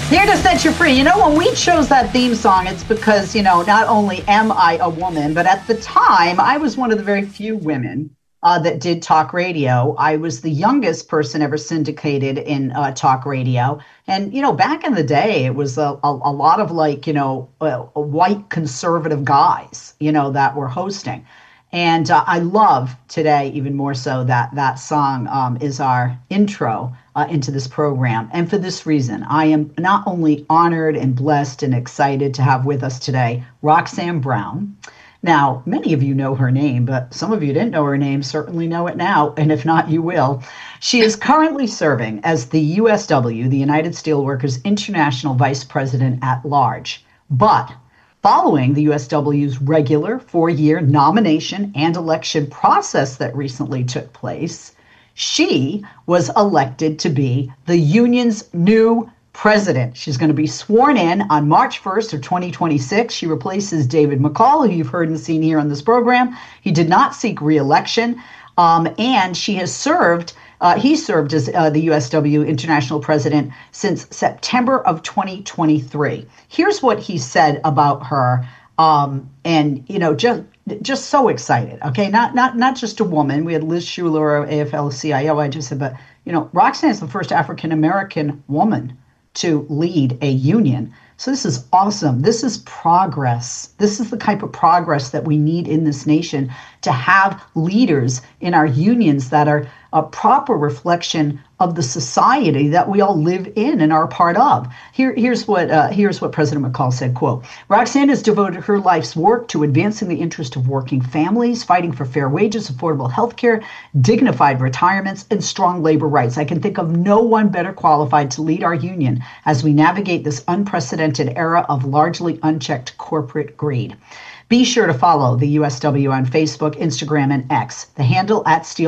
Here to set you free. You know, when we chose that theme song, it's because, not only am I a woman, but at the time, I was one of the very few women that did talk radio. I was the youngest person ever syndicated in talk radio. And, back in the day, it was a lot of white conservative guys, that were hosting. And I love today, even more so, that song is our intro into this program. And for this reason, I am not only honored and blessed and excited to have with us today Roxanne Brown. Now, many of you know her name, but some of you didn't know her name, certainly know it now, and if not, you will. She is currently serving as the USW, the United Steelworkers International Vice President at Large. But following the USW's regular 4-year nomination and election process that recently took place, she was elected to be the union's new president. She's going to be sworn in on March 1st of 2026. She replaces David McCall, who you've heard and seen here on this program. He did not seek re-election, and he served as the USW International President since September of 2023. Here's what he said about her, just so excited. Okay, not just a woman. We had Liz Shuler, our AFL-CIO. I just said, but Roxanne is the first African American woman to lead a union. So this is awesome. This is progress. This is the type of progress that we need in this nation, to have leaders in our unions that are a proper reflection of the society that we all live in and are a part of. Here's what President McCall said, quote, Roxanne has devoted her life's work to advancing the interest of working families, fighting for fair wages, affordable health care, dignified retirements, and strong labor rights. I can think of no one better qualified to lead our union as we navigate this unprecedented era of largely unchecked corporate greed. Be sure to follow the USW on Facebook, Instagram, and X. The handle @Steel